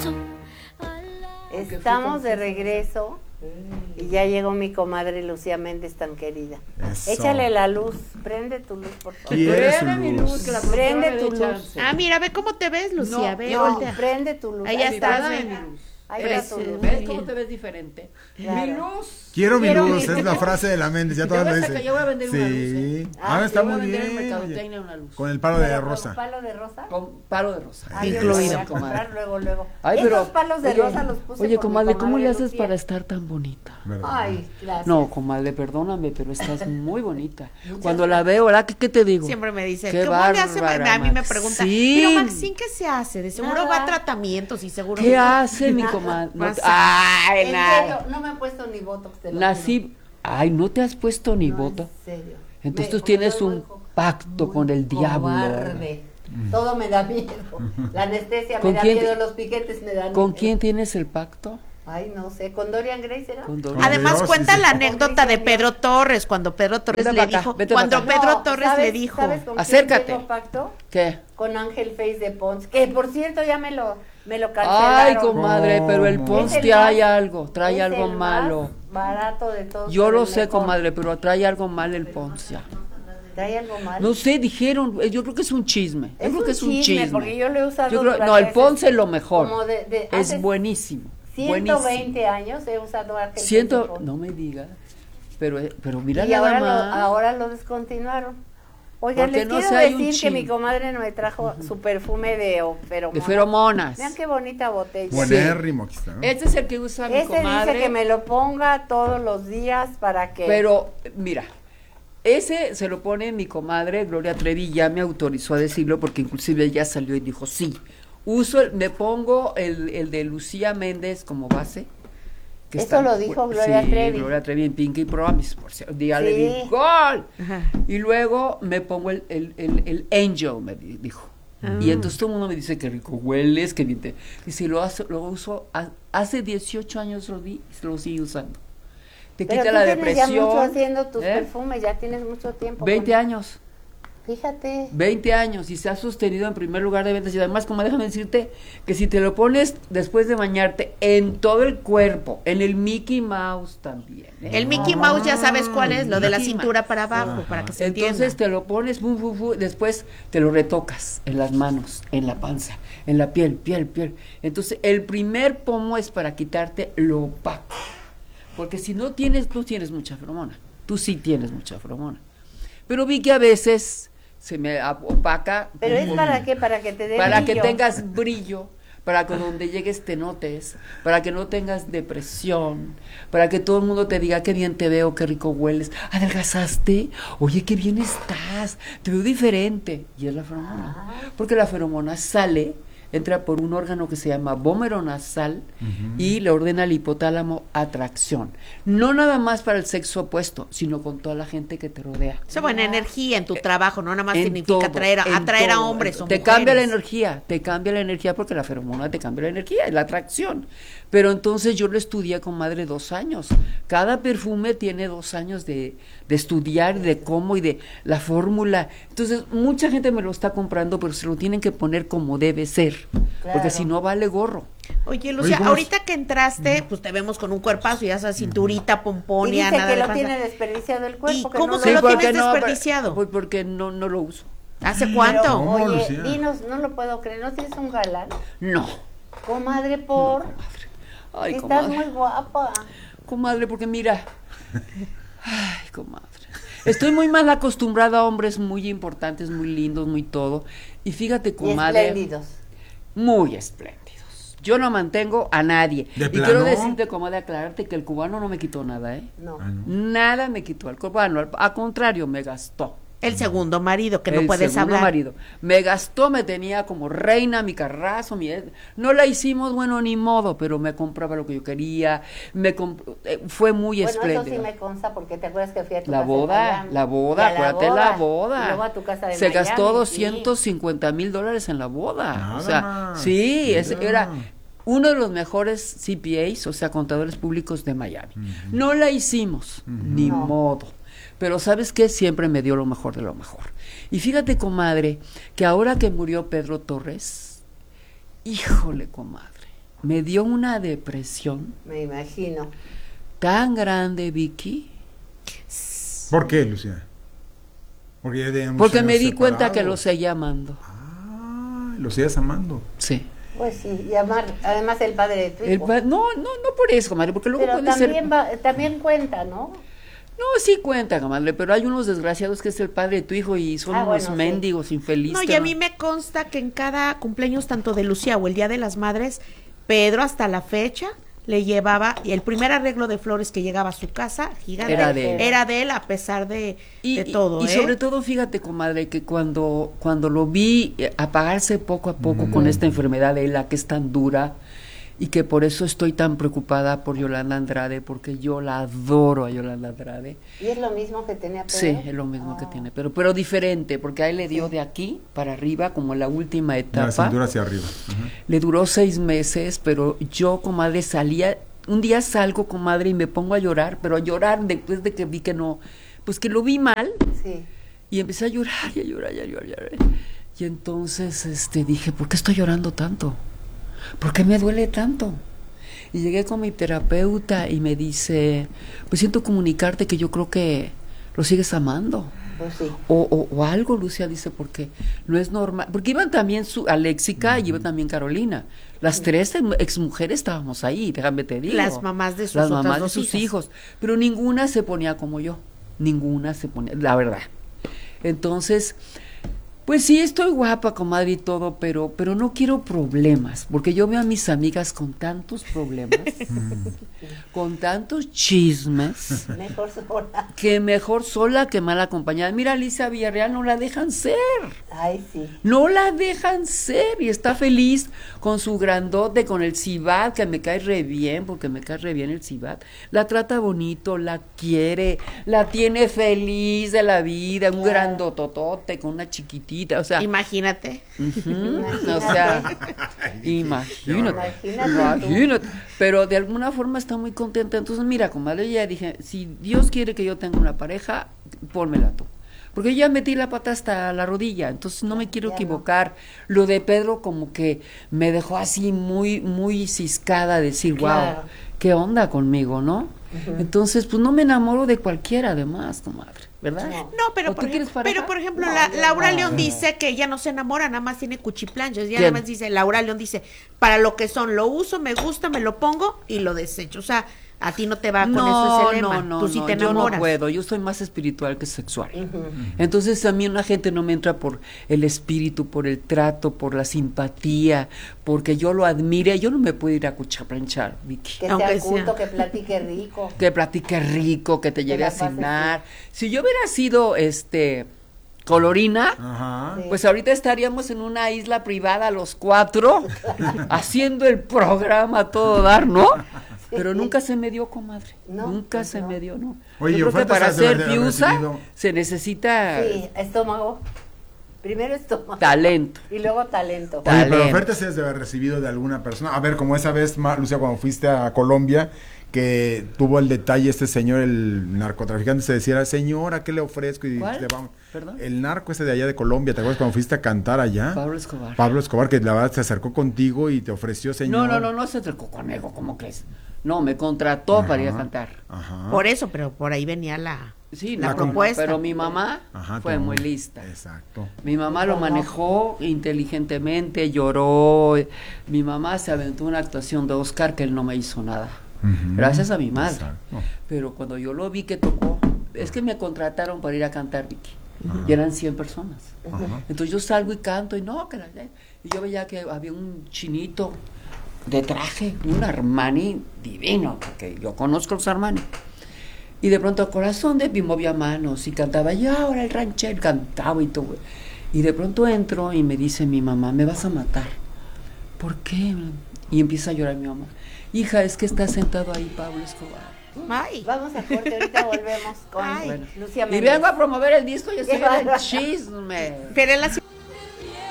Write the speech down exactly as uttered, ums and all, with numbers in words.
regreso. Estamos de regreso y ya llegó mi comadre Lucía Méndez tan querida. Eso. Échale la luz, prende tu luz, por favor. ¿Quiere su Prende mi luz? luz, que la Prende productora tu me dé luz. chance. Ah, mira, ve cómo te ves, Lucía, No, ve, No, voltea. prende tu luz. Ahí está, Dame ven. mi luz. Ahí Eres, está tu luz. ¿Ves cómo te ves diferente? Claro. Mi luz. Quiero mi Quiero luz, mi es la luz. frase de la Méndez, ya Yo todas lo voy a dicen. sacar- yo voy a vender una luz, ¿eh? Sí. Ah, Ah, está Yo voy a muy vender en bien. Mercadotecnia una luz. Con el palo de Pero con rosa. ¿Palo de rosa? Con palo de rosa. Ah, yo Incluido, los voy a comadre. comprar luego, luego. Ay, Esos pero, palos de oye, rosa los puse Oye, por mi comadre, ¿cómo le comadre haces Lucía. para estar tan bonita? ¿Verdad? Ay, gracias. No, comadre, perdóname, pero estás muy bonita. Cuando la veo, ¿verdad? ¿Qué, qué te digo? Siempre me dice, Qué ¿cómo le hace? bárbara, A mí me pregunta, Maxine. pero Maxine, ¿qué se hace? De seguro Nada. va a tratamientos y seguro... ¿Qué hace mi Nada. comadre? No te- Pasa. Ay, En nada. serio, no me he puesto ni botox de Nací. Ay, ¿no te has puesto ni bota? En serio. Entonces Me- tú tienes como un soy pacto muy con el diablo. cobarde. Todo me da miedo. La anestesia ¿Con me da quién miedo, te- los piquetes me dan ¿Con miedo. quién tienes el pacto? Ay, no sé, con Dorian Gray será. Con Dor- Con Además Dios, cuenta sí, la sí. anécdota de Pedro Torres, cuando Pedro Torres Vete le para acá, dijo, vete cuando para acá. Pedro No, Torres ¿sabes- le dijo, ¿sabes con quién Acércate. tengo pacto? ¿Qué? Con Ángel Face de Pons, que por cierto ya me lo, me lo cancelaron. Ay, comadre, pero el ¿Cómo? Pons Es el trae más- algo, trae es algo el más malo. barato de todos. Yo pero lo el sé, mejor. comadre, pero trae algo mal el Pons ya. ¿Trae algo mal? No sé, dijeron, eh, yo creo que es un chisme. Yo Es creo un que es un chisme, chisme. porque yo lo he usado Yo creo- no, durante el Pons es lo mejor. como de- de- es hace buenísimo. ciento veinte buenísimo. años he usado Ángel Face de Siento, Pons. no me digas, pero, eh, pero mira Y nada ahora lo, más. ahora lo descontinuaron. Oigan, Porque les no quiero sea, hay un decir que mi chin- comadre me trajo su perfume de o- feromonas. De feromonas. Vean qué bonita botella. Buenérrimo, aquí está. Este es el que usa mi Ese comadre. dice que me lo ponga todos los días para que... Pero, mira, ese se lo pone mi comadre Gloria Trevi, ya me autorizó a decirlo porque inclusive ella salió y dijo, sí, uso, el- me pongo el, el de Lucía Méndez como base. que Eso lo dijo Gloria sí, Trevi. Gloria Trevi en Pinky Promise, por cierto, día le Sí. di gol. Ajá. Y luego me pongo el, el, el, el Angel, me di- dijo. Y entonces todo el mundo me dice que rico hueles, que bien te... Dice, lo, hace, lo uso, ha- hace dieciocho años lo di y lo sigo usando. Te Pero quita tú la tienes depresión. ya mucho haciendo tus ¿eh? perfumes, ya tienes mucho tiempo. veinte con- años. Fíjate. veinte años y se ha sostenido en primer lugar de ventas y además, como déjame decirte, que si te lo pones después de bañarte en todo el cuerpo, en el Mickey Mouse también. ¿eh? El Mickey Mouse ya sabes cuál es, lo de la Mickey cintura Mouse. para abajo, para que se entienda. Entonces te lo pones, fu, fu, fu, después te lo retocas en las manos, en la panza, en la piel, piel, piel. Entonces el primer pomo es para quitarte lo opaco, porque si no tienes, tú tienes mucha feromona, tú sí tienes mucha feromona. Pero vi que a veces se me opaca. Pero es para qué, para que te dé Para que brillo. tengas brillo, para que donde llegues te notes, para que no tengas depresión, para que todo el mundo te diga qué bien te veo, qué rico hueles, adelgazaste, oye, qué bien estás, te veo diferente. Y es la feromona. Ah. Porque la feromona sale, entra por un órgano que se llama vómero nasal y le ordena al hipotálamo atracción. No nada más para el sexo opuesto, sino con toda la gente que te rodea. Esa buena energía en tu trabajo, no nada más En significa todo, atraer, a, en atraer a todo. hombres o te mujeres. cambia la energía, te cambia la energía porque la feromona te cambia la energía, es la atracción. Pero entonces yo lo estudié con madre dos años. Cada perfume tiene dos años de, de estudiar, de cómo y de la fórmula. Entonces mucha gente me lo está comprando, pero se lo tienen que poner como debe ser, Claro. porque si no vale gorro. Oye, Lucía, ¿cómo ahorita que entraste, pues te vemos con un cuerpazo, ya sabes, cinturita, Y pomponia, dice nada que de lo panza. tiene desperdiciado el cuerpo. ¿Y que cómo no que lo porque tienes no, desperdiciado? Pues porque no, no lo uso. ¿Hace cuánto? Pero, No, oye, Lucía. dinos, no lo puedo creer, ¿no tienes un galán? No. Comadre, por... Ay, Estás comadre. muy guapa. Comadre, porque mira, ay, comadre, estoy muy mal acostumbrada a hombres muy importantes, muy lindos, muy todo, y fíjate, Y comadre, espléndidos. muy espléndidos. Yo no mantengo a nadie. ¿De y plano? quiero decirte, comadre, aclararte que el cubano no me quitó nada, ¿eh? No. Ah, no. Nada me quitó el cubano, al, al contrario, me gastó. El segundo marido, que no el puedes segundo hablar. marido. Me gastó, me tenía como reina, mi carrazo, mi... No la hicimos, bueno, ni modo, pero me compraba lo que yo quería, me comp- eh, fue muy Bueno, espléndido. eso sí me consta porque te acuerdas que fui a tu La casa en boda, Miami. la Y boda, a acuérdate la boda. Y luego a tu casa de Se Miami, gastó sí. doscientos cincuenta mil dólares en la boda. Nada o sea, más. sí, es- Mira. era uno de los mejores C P As, o sea, contadores públicos de Miami. No la hicimos, ni No. modo. Pero ¿sabes qué? Siempre me dio lo mejor de lo mejor. Y fíjate, comadre, que ahora que murió Pedro Torres, híjole, comadre, me dio una depresión Me imagino. tan grande, Vicky, ¿Por qué, Lucía? Porque, ya teníamos porque años me di cuenta separados. que lo seguía amando. Ah, lo sigues amando. Sí. Pues sí, y amar, además el padre de tu El hijo. pa- no, no, no por eso, comadre, porque luego Pero puede también, ser... va, también cuenta, ¿no? No, sí cuenta, comadre, pero hay unos desgraciados que es el padre de tu hijo y son Ah, unos bueno, sí. mendigos infelices. No, y que a mí me consta que en cada cumpleaños, tanto de Lucía o el Día de las Madres, Pedro hasta la fecha le llevaba, y el primer arreglo de flores que llegaba a su casa, gigante, Era de él. era de él, a pesar de, Y, de todo. y, y ¿eh? sobre todo, fíjate, comadre, que cuando, cuando lo vi eh, apagarse poco a poco con esta enfermedad de la que es tan dura, y que por eso estoy tan preocupada por Yolanda Andrade, porque yo la adoro a Yolanda Andrade. Y es lo mismo que tenía Pedro. Sí, es lo mismo que Ah. tiene, pero, pero diferente, porque a él le dio de aquí para arriba, como la última De la etapa. cintura hacia arriba. Ujú. Le duró seis meses, pero yo, comadre, salía, un día salgo, comadre, y me pongo a llorar, pero a llorar después de que vi que no, pues que lo vi mal, Sí. y empecé a llorar, y a llorar, y a llorar, y a llorar. Y entonces, este, dije, ¿por qué estoy llorando tanto? ¿Por qué me duele tanto? Y llegué con mi terapeuta y me dice, pues siento comunicarte que yo creo que lo sigues amando. Pues sí. O, o, o algo, Lucía dice, porque no es normal. Porque iban también su Aléxica y iba también Carolina. Las tres em- exmujeres estábamos ahí, déjame te digo. Las mamás de sus Las otras mamás de dos sus hijas. hijos. Pero ninguna se ponía como yo. Ninguna se ponía, la verdad. Entonces, pues sí, estoy guapa, comadre, y todo, pero, pero no quiero problemas, porque yo veo a mis amigas con tantos problemas, con tantos chismes, Mejor sola. que mejor sola que mal acompañada. Mira, Alicia Villarreal no la dejan ser, Ay, sí. no la dejan ser, y está feliz con su grandote, con el Cibat, que me cae re bien, porque me cae re bien el Cibat. La trata bonito, la quiere, la tiene feliz de la vida, un grandototote con una chiquitita, o sea, Imagínate. ujú, o sea, imagínate, Imagínate tú. imagínate, pero de alguna forma está muy contenta. Entonces, mira, comadre, ya dije, si Dios quiere que yo tenga una pareja, pónmela tú. Porque yo ya metí la pata hasta la rodilla, entonces no me quiero Ya no. equivocar. Lo de Pedro como que me dejó así muy, muy ciscada, decir, Claro. wow, qué onda conmigo, ¿no? Entonces, pues no me enamoro de cualquiera además, comadre, ¿verdad? No. No, pero ¿O por, tú quieres ej- pareja? pero por ejemplo, No, la, yo Laura no. León dice que ella no se enamora, nada más tiene cuchiplanchas. Ya ¿Quién? nada más dice, Laura León dice, para lo que son, lo uso, me gusta, me lo pongo y lo desecho. O sea, a ti no te va con eso ese lema. no, no, Tú sí no, te yo enamoras. no puedo, yo soy más espiritual que sexual. Entonces a mí una gente no me entra por el espíritu, por el trato, por la simpatía, porque yo lo admire, yo no me puedo ir a cuchaplanchar, Vicky. Que Aunque sea sea. culto, que platique rico. Que platique rico, que te lleve la a pases cenar. Si yo hubiera sido este colorina, Ajá. Sí. pues ahorita estaríamos en una isla privada los cuatro, haciendo el programa a todo dar, ¿no? Pero nunca se me dio, comadre. No, nunca pues se no. me dio, ¿no? Oye, Yo creo que ofertas para has de ser haber piusa recibido. se necesita Sí, estómago. Primero estómago. talento. Y luego talento. Oye, pero talento. ofertas has de haber recibido de alguna persona. A ver, como esa vez, Ma- Lucia, cuando fuiste a Colombia, que tuvo el detalle este señor, el narcotraficante, se decía, señora, ¿qué le ofrezco? Y ¿Cuál? le vamos- Perdón. El narco ese de allá de Colombia, ¿te acuerdas cuando fuiste a cantar allá? Pablo Escobar. Pablo Escobar, que la verdad se acercó contigo y te ofreció, señor. No, no, no, no se acercó conmigo, ¿cómo crees? No, me contrató para ir a Ajá, cantar. Ajá. Por eso, pero por ahí venía la... Sí, La no, propuesta. Pero mi mamá Ajá, fue tu muy mamá. lista. Exacto. Mi mamá lo ¿Cómo? manejó inteligentemente, lloró. Mi mamá se aventó una actuación de Oscar que él no me hizo nada. Ujú. Gracias a mi madre. Exacto. Pero cuando yo lo vi que tocó, es que me contrataron para ir a cantar, Vicky. Y eran cien personas. Ajá. Entonces yo salgo y canto y no, que la- y yo veía que había un chinito de traje, un Armani divino, porque yo conozco los Armani. Y de pronto, corazón de mi movía manos y cantaba, y ahora el ranchero cantaba y todo. Y de pronto entro y me dice mi mamá, me vas a matar. ¿Por qué? Y empieza a llorar mi mamá. Hija, es que está sentado ahí Pablo Escobar. Ay, Vamos a corte, ahorita volvemos con Ay. Lucía Y Méndez. vengo a promover el disco y estoy Qué en el bárbaro. chisme. pero él así